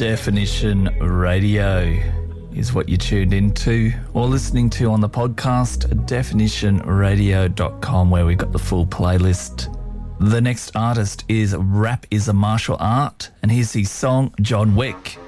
Definition Radio is what you tuned into or listening to on the podcast, definitionradio.com, where we got the full playlist. The next artist is Rap is a Martial Art, and here's his song, John Wick.